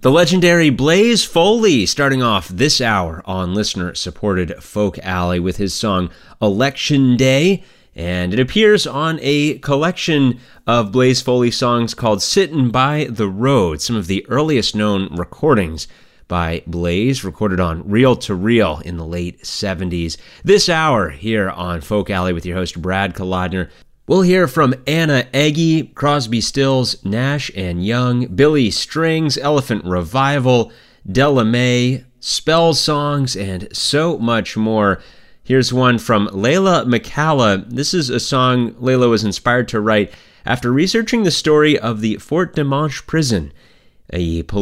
The legendary Blaze Foley starting off this hour on listener-supported Folk Alley with his song Election Day, and it appears on a collection of Blaze Foley songs called Sittin' by the Road, some of the earliest known recordings by Blaze, recorded on Reel to Reel in the late 70s. This hour here on Folk Alley with your host Brad Kolodner. We'll hear from Anna Eggy, Crosby, Stills, Nash and Young, Billy Strings, Elephant Revival, Della Mae, Spell Songs, and so much more. Here's one from Layla McCalla. This is a song Layla was inspired to write after researching the story of the Fort de Manche prison, a